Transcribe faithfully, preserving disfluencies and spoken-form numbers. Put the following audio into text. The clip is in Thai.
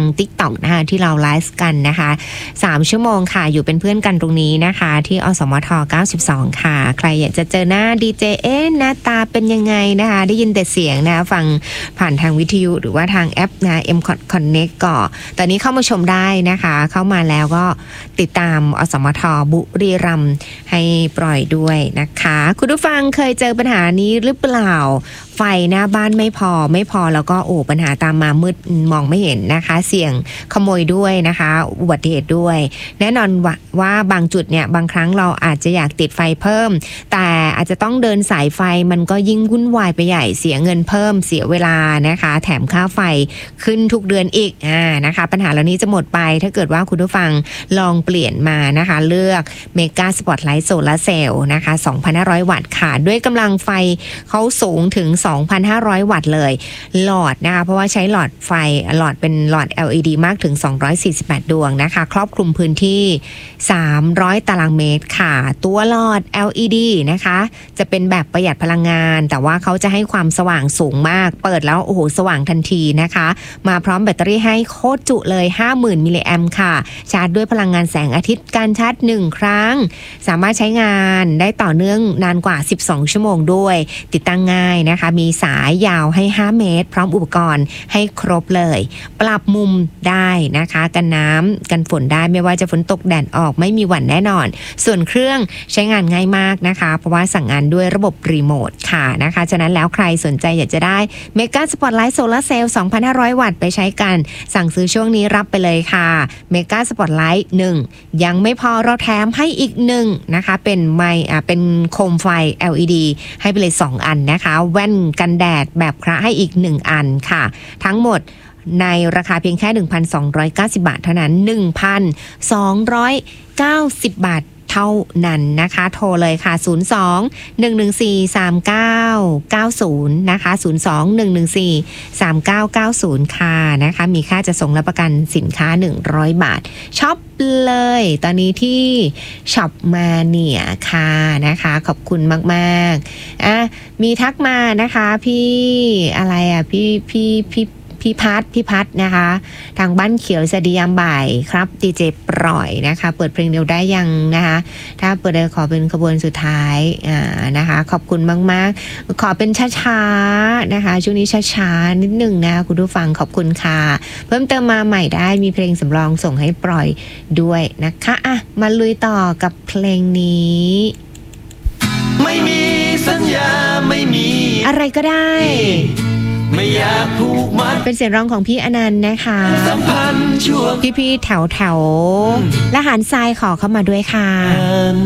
TikTok นะคะที่เราไลฟ์กันนะคะสามชั่วโมงค่ะอยู่เป็นเพื่อนกันตรงนี้นะคะที่อสมทเก้าสิบสองค่ะใครอยากจะเจอหน้าดีเจเอ๊ะหน้าตาเป็นยังไงนะคะได้ยินแต่เสียงนะฟังผ่านทางวิทยุหรือว่าทางแอปนะ เอ็ม Connect ก็ตอนนี้เข้ามาชมได้นะคะเข้ามาแล้วก็ติดตามอสมทบุรีรัมย์ให้ปล่อยด้วยนะคะคุณผู้ฟังเคยเจอปัญหานี้หรือเปล่าไฟหน้าบ้านไม่พอไม่พอแล้วก็โอ้ปัญหาตามมามืดมองไม่เห็นนะคะเสี่ยงขโมยด้วยนะคะอุบัติเหตุด้วยแน่นอนว่าว่าบางจุดเนี่ยบางครั้งเราอาจจะอยากติดไฟเพิ่มแต่อาจจะต้องเดินสายไฟมันก็ยิ่งวุ่นวายไปใหญ่เสียเงินเพิ่มเสียเวลานะคะแถมค่าไฟขึ้นทุกเดือนอีกอ่านะคะปัญหาเหล่านี้จะหมดไปถ้าเกิดว่าคุณผู้ฟังลองเปลี่ยนมานะคะเลือกเมกาสปอตไลท์โซลาร์เซลล์นะคะ สองพันห้าร้อย วัตต์ค่ะด้วยกำลังไฟเขาสูงถึง สองพันห้าร้อย วัตต์เลยหลอดนะคะเพราะว่าใช้หลอดไฟหลอดเป็นหลอด แอล อี ดี มากถึงสองร้อยสี่สิบแปดดวงนะคะครอบคลุมพื้นที่สามร้อยตารางเมตรค่ะตัวหลอด แอล อี ดี นะคะจะเป็นแบบประหยัดพลังงานแต่ว่าเขาจะให้ความสว่างสูงมากเปิดแล้วโอ้โหสว่างทันทีนะคะมาพร้อมแบตเตอรี่ให้โคตรจุเลย ห้าหมื่น มิลลิแอมป์ค่ะชาร์จด้วยพลังงานแสงอาทิตย์การชาร์จหนึ่งครั้งสามารถใช้งานได้ต่อเนื่องนานกว่าสิบสองชั่วโมงด้วยติดตั้งง่ายนะคะมีสายยาวให้ห้าเมตรพร้อมอุปกรณ์ให้ครบเลยปรับมุมได้นะคะกันน้ำกันฝนได้ไม่ว่าจะฝนตกแดดออกไม่มีหวั่นแน่นอนส่วนเครื่องใช้งานง่ายมากนะคะเพราะว่าสั่งงานด้วยระบบรีโมทค่ะนะคะฉะนั้นแล้วใครสนใจอยากจะได้เมกาสปอตไลท์โซลาร์เซลล์ สองพันห้าร้อย วัตต์ไปใช้กันสั่งซื้อช่วงนี้รับไปเลยค่ะเมกาสปอตไลท์หนึ่งยังไม่พอเราแถมให้อีกหนึ่งนะคะเป็นไมค์อ่าเป็นโคมไฟ แอล อี ดี ให้ไปเลยสองอันนะคะแว่นกันแดดแบบพระให้อีกหนึ่งอันค่ะทั้งหมดในราคาเพียงแค่ หนึ่งพันสองร้อยเก้าสิบ บาทเท่านั้น หนึ่งพันสองร้อยเก้าสิบ บาทเท่านั้นนะคะโทรเลยค่ะศูนย์ สอง หนึ่ง หนึ่ง สี่ สาม เก้า เก้า ศูนย์นะคะศูนย์ สอง หนึ่ง หนึ่ง สี่ สาม เก้า เก้า ศูนย์ค่ะนะคะมีค่าจะส่งและประกันสินค้าหนึ่งร้อยบาทช็อปเลยตอนนี้ที่ช็อปมาเนี่ยค่ะนะคะขอบคุณมากๆอ่ะมีทักมานะคะพี่อะไรอ่ะพี่พี่พี่พี่พัดพี่พัดนะคะทางบ้านเขียวสวัสดียามบ่ายครับดีเจปล่อยนะคะเปิดเพลงเดียวได้ยังนะคะถ้าเปิดได้ขอเป็นขบวนสุดท้ายอ่านะคะขอบคุณมากๆขอเป็นช้าๆนะคะช่วงนี้ช้าๆนิดหนึ่งนะคุณผู้ฟังขอบคุณค่ะเพิ่มเติมมาใหม่ได้มีเพลงสำรองส่งให้ปล่อยด้วยนะคะอ่ะมาลุยต่อกับเพลงนี้ไม่มีสัญญาไม่มีอะไรก็ได้ไม่อยากผูกมัดเป็นเสียงร้องของพี่อนันต์นะคะสัมพันธ์ชั่วพี่ๆแถวแถวละหารทรายขอเข้ามาด้วยค่ะ